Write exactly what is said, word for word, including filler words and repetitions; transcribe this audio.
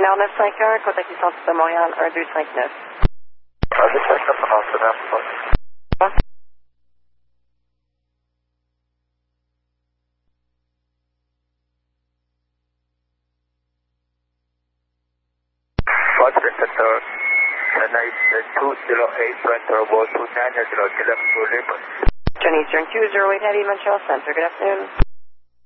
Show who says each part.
Speaker 1: Nord neuf cinq un, contact centre de Montréal un deux cinq neuf.
Speaker 2: un deux cinq neuf, on a Fox Center, tonight two zero eight, Turbo two nine zero, Quebec, Libre.
Speaker 1: Eastern two zero eight Heavy, Montreal Center. Good afternoon.